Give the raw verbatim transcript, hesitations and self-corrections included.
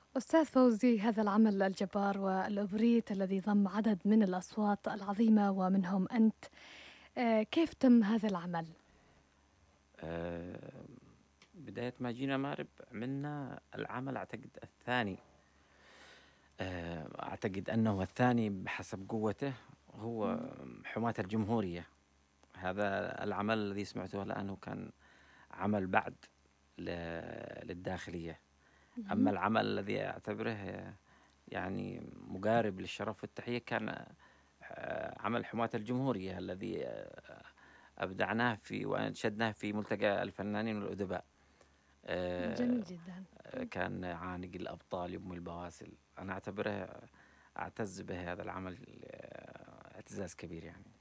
أستاذ فوزي، هذا العمل الجبار والأوبريت الذي ضم عدد من الأصوات العظيمة ومنهم أنت، آه، كيف تم هذا العمل؟ آه، بداية ما جينا مارب عملنا العمل أعتقد الثاني. آه، أعتقد أنه الثاني بحسب قوته هو مم. حماة الجمهورية. هذا العمل الذي سمعته الآن هو كان عمل بعد ل- للداخلية. أما مهم. العمل الذي أعتبره يعني مقارب للشرف والتحية كان آه، عمل حماة الجمهورية الذي آه، أبدعناه في وأنشدناه في ملتقى الفنانين والأدباء. جميل آه، جدا. كان عانق الأبطال يوم البواسل. أنا أعتبره أعتز به هذا العمل آه، اعتزاز كبير يعني.